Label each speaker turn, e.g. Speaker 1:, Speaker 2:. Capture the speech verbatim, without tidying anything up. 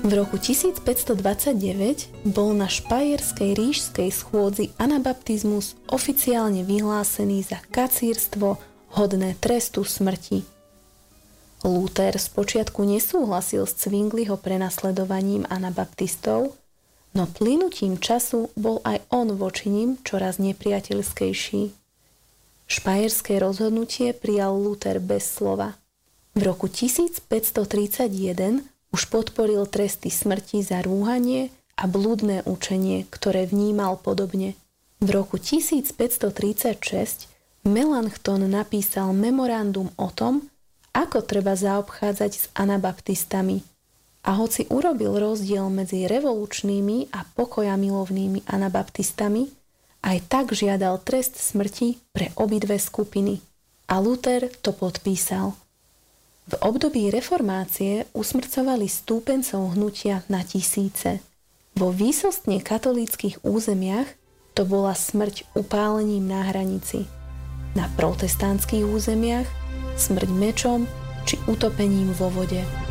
Speaker 1: V roku tisícpäťstodvadsaťdeväť bol na špajerskej ríšskej schôdzi anabaptizmus oficiálne vyhlásený za kacírstvo hodné trestu smrti. Luther spočiatku nesúhlasil s Zwingliho prenasledovaním anabaptistov, no plynutím času bol aj on voči nim čoraz nepriateľskejší. Špajerské rozhodnutie prijal Luther bez slova. V roku tisícpäťstotridsaťjeden už podporil tresty smrti za rúhanie a blúdne učenie, ktoré vnímal podobne. V roku tisícpäťstotridsaťšesť Melanchthon napísal memorandum o tom, ako treba zaobchádzať s anabaptistami. A hoci urobil rozdiel medzi revolučnými a pokoja milovnými anabaptistami, aj tak žiadal trest smrti pre obidve skupiny. A Luther to podpísal. V období reformácie usmrcovali stúpencov hnutia na tisíce. Vo výsostne katolíckych územiach to bola smrť upálením na hranici. Na protestantských územiach smrť mečom či utopením vo vode.